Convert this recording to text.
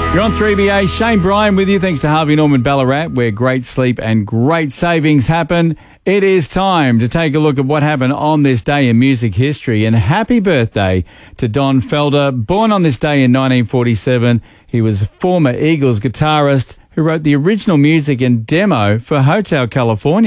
You're on 3BA. Shane Bryan with you. Thanks to Harvey Norman Ballarat, where great sleep and great savings happen. It is time to take a look at what happened on this day in music history. And happy birthday to Don Felder. Born on this day in 1947, he was a former Eagles guitarist who wrote the original music and demo for Hotel California.